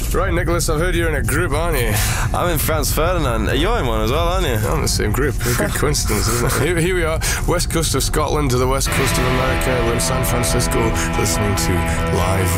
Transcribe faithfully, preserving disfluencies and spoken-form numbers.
Right, Nicholas, I've heard you're in a group, aren't you? I'm in Franz Ferdinand. You're in one as well, aren't you? I'm in the same group. A good coincidence, isn't it? Here, here we are, west coast of Scotland to the west coast of America. We're in San Francisco listening to live